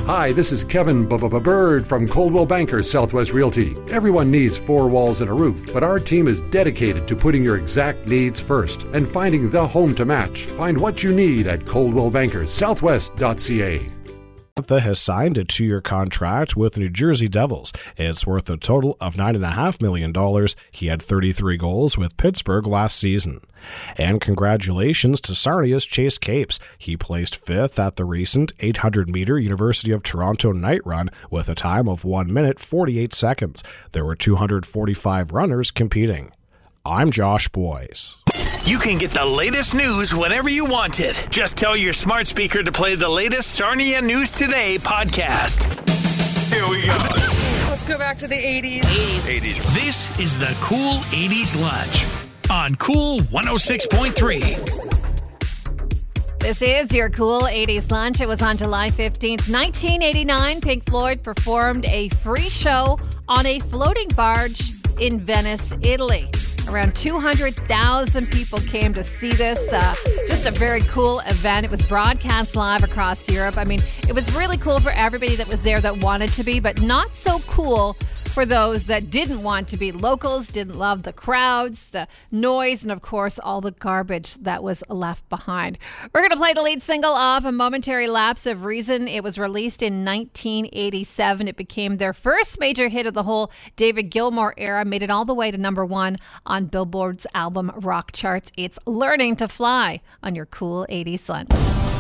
Hi, this is Kevin Bird from Coldwell Banker Southwest Realty. Everyone needs four walls and a roof, but our team is dedicated to putting your exact needs first and finding the home to match. Find what you need at coldwellbankersouthwest.ca. Samantha has signed a 2-year contract with the New Jersey Devils. It's worth a total of $9.5 million. He had 33 goals with Pittsburgh last season. And congratulations to Sarnia's Chase Capes. He placed 5th at the recent 800-meter University of Toronto night run with a time of 1 minute 48 seconds. There were 245 runners competing. I'm Josh Boyce. You can get the latest news whenever you want it. Just tell your smart speaker to play the latest Sarnia News Today podcast. Here we go. Let's go back to the 80s. 80s. This is the Cool 80s Lunch on Cool 106.3. This is your Cool 80s Lunch. It was on July 15th, 1989. Pink Floyd performed a free show on a floating barge in Venice, Italy. Around 200,000 people came to see this. Just a very cool event. It was broadcast live across Europe. I mean, it was really cool for everybody that was there that wanted to be, but not so cool for those that didn't want to be. Locals didn't love the crowds, the noise, and of course, all the garbage that was left behind. We're going to play the lead single of A Momentary Lapse of Reason. It was released in 1987. It became their first major hit of the whole David Gilmour era, made it all the way to number 1 on Billboard's album rock charts. It's Learning to Fly on your Cool 80s Lunch.